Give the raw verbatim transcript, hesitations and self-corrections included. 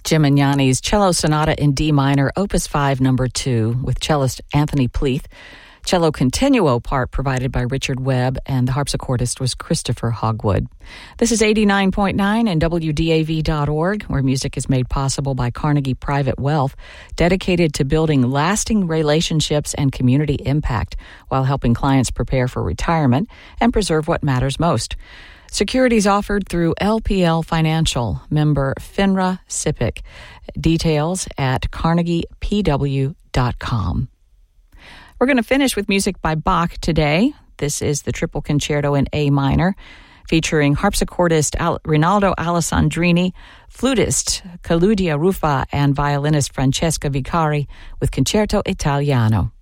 Gimignani's Cello Sonata in D minor, Opus five, number two, with cellist Anthony Pleath. Cello continuo part provided by Richard Webb, and the harpsichordist was Christopher Hogwood. This is eighty-nine point nine and W D A V dot org, where music is made possible by Carnegie Private Wealth, dedicated to building lasting relationships and community impact while helping clients prepare for retirement and preserve what matters most. Securities offered through L P L Financial, member FINRA SIPC. Details at carnegie p w dot com. We're going to finish with music by Bach today. This is the Triple Concerto in A minor, featuring harpsichordist Al- Rinaldo Alessandrini, flutist Claudia Ruffa, and violinist Francesca Vicari with Concerto Italiano.